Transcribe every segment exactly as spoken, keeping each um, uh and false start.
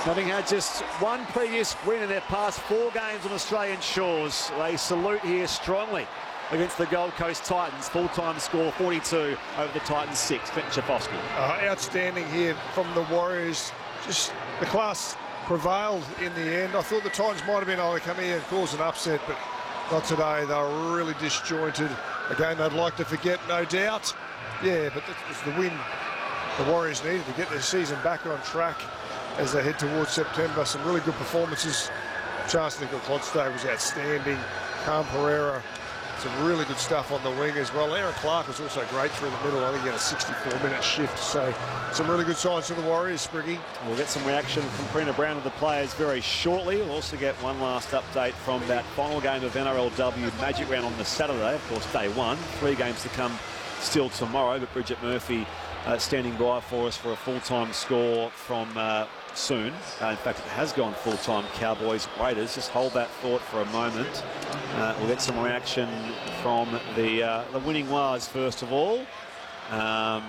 Having had just one previous win in their past four games on Australian shores, they salute here strongly against the Gold Coast Titans. Full-time score forty-two over the Titans six. Quinton Schifcofske. Uh, outstanding here from the Warriors. Just the class prevailed in the end. I thought the Titans might have been able to come here and cause an upset, but not today. They were really disjointed. A game they'd like to forget, no doubt. Yeah, but that was the win the Warriors needed to get their season back on track as they head towards September. Some really good performances. Chance Nicoll-Klokstad was outstanding. Cam Pereira, some really good stuff on the wing as well. Aaron Clark was also great through the middle. I think he had a sixty-four minute shift. So some really good signs for the Warriors, Spriggy. We'll get some reaction from Karina Brown and the players very shortly. We'll also get one last update from that final game of N R L W Magic Round on the Saturday. Of course, day one. Three games to come still tomorrow, but Bridget Murphy uh, standing by for us for a full-time score from uh, soon. Uh, in fact, it has gone full-time. Cowboys Raiders. Just hold that thought for a moment. Uh, we'll get some reaction from the uh, the winning Waz first of all. Um,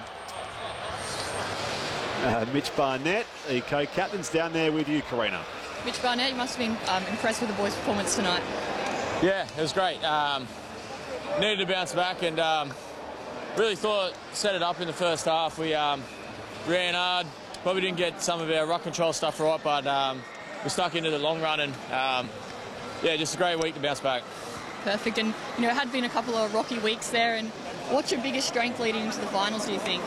uh, Mitch Barnett, the co-captain's down there with you, Karina. Mitch Barnett, you must have been um, impressed with the boys' performance tonight. Yeah, it was great. Um, needed to bounce back and um, really thought set it up in the first half. We um, ran hard. Probably didn't get some of our ruck control stuff right, but um, we stuck into the long run and um, yeah, just a great week to bounce back. Perfect. And you know, it had been a couple of rocky weeks there. And what's your biggest strength leading into the finals, do you think?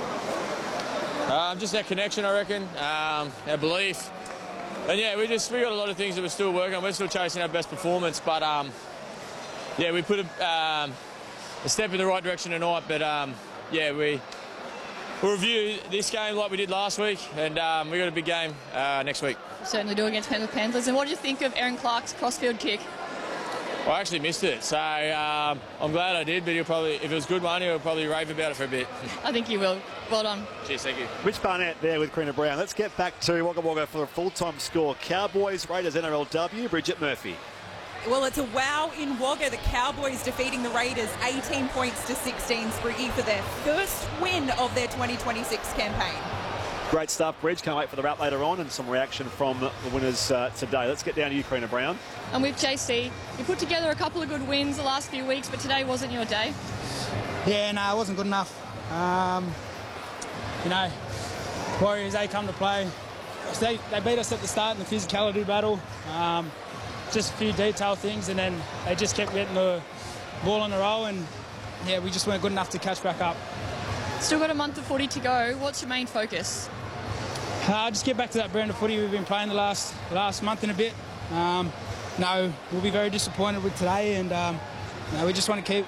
Um, just that connection, I reckon. Um, our belief. And yeah, we just we got a lot of things that we're still working on. We're still chasing our best performance, but um, yeah, we put a, um, a step in the right direction tonight. But um, yeah, we. We'll review this game like we did last week, and um, we've got a big game uh, next week. Certainly do against Penrith Panthers. And what do you think of Aaron Clark's crossfield kick? Well, I actually missed it, so um, I'm glad I did, but he'll probably, if it was good one, he'll probably rave about it for a bit. I think you will. Well done. Cheers, thank you. Mitch Barnett there with Karina Brown. Let's get back to Wagga Wagga for a full-time score. Cowboys, Raiders, N R L W, Bridget Murphy. Well, it's a wow in Wagga. The Cowboys defeating the Raiders eighteen points to sixteen, Spriggy, for their first win of their twenty twenty-six campaign. Great stuff, Bridge. Can't wait for the wrap later on and some reaction from the winners uh, today. Let's get down to you, Karina Brown. And with J C, you put together a couple of good wins the last few weeks, but today wasn't your day. Yeah, no, it wasn't good enough. Um, you know, Warriors, they come to play. They, they beat us at the start in the physicality battle. Um, just a few detail things, and then they just kept getting the ball on the roll, and yeah, we just weren't good enough to catch back up. Still got a month of footy to go. What's your main focus? Uh, just get back to that brand of footy we've been playing the last last month and a bit. Um, no, we'll be very disappointed with today, and um, no, we just want to keep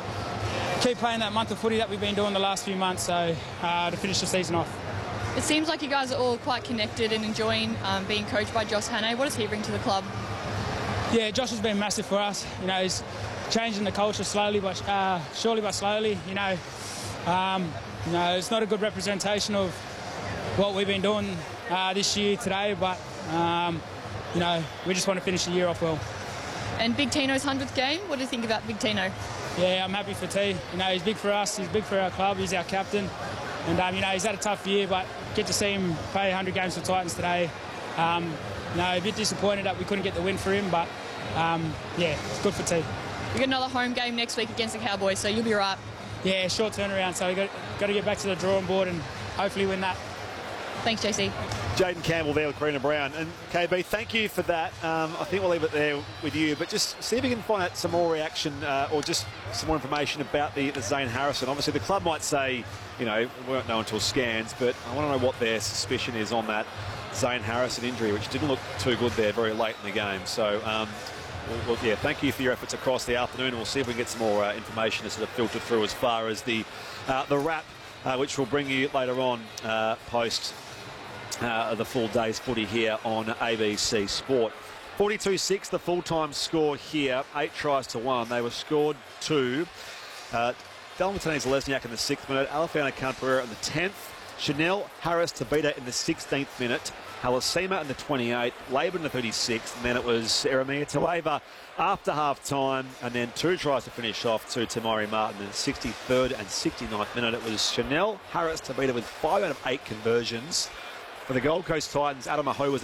keep playing that month of footy that we've been doing the last few months, so uh, to finish the season off. It seems like you guys are all quite connected and enjoying um, being coached by Josh Hannay. What does he bring to the club? Yeah, Josh has been massive for us. You know, he's changing the culture slowly, but uh, surely but slowly. You know, um, you know, it's not a good representation of what we've been doing uh, this year today, but um, you know, we just want to finish the year off well. And Big Tino's hundredth game. What do you think about Big Tino? Yeah, I'm happy for T. You know, he's big for us. He's big for our club. He's our captain, and um, you know, he's had a tough year, but get to see him play one hundred games for Titans today. Um, you know, a bit disappointed that we couldn't get the win for him, but um, yeah, it's good for T. We got another home game next week against the Cowboys, so you'll be right. Yeah, short turnaround, so we got got to get back to the drawing board and hopefully win that. Thanks, J C. Jaden Campbell there with Karina Brown. And K B, thank you for that. Um, I think we'll leave it there with you, but just see if we can find out some more reaction uh, or just some more information about the, the Zane Harrison. Obviously, the club might say, you know, we won't know until scans, but I want to know what their suspicion is on that Zane Harrison injury, which didn't look too good there very late in the game. So, um, well, well, yeah, thank you for your efforts across the afternoon, and we'll see if we can get some more uh, information to sort of filter through as far as the, uh, the wrap, uh, which we'll bring you later on uh, post Uh, the full day's footy here on A B C Sport. forty-two six, the full-time score here. Eight tries to one. They were scored two. Uh, Dylan Martinez-Lesniak in the sixth minute. Alfana Khan-Pereira in the tenth. Chanel Harris-Tabita in the sixteenth minute. Halasima in the twenty-eighth. Laban in the thirty-sixth. And then it was Eremia Tueva after half-time. And then two tries to finish off to Tamari Martin in the sixty-third and sixty-ninth minute. It was Chanel Harris-Tabita with five out of eight conversions. For the Gold Coast Titans, Adam Aho was